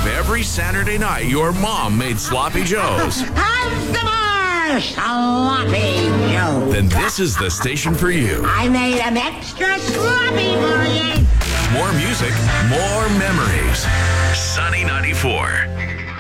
If every Saturday night your mom made sloppy joes, Have some more sloppy Joe. then this is the station for you. I made them extra sloppy for you. More music, more memories. Sunny 94.